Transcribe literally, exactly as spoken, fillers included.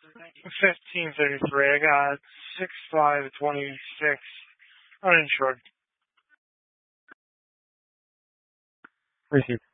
fifteen thirty-three. I got six five twenty-six uninsured. Received.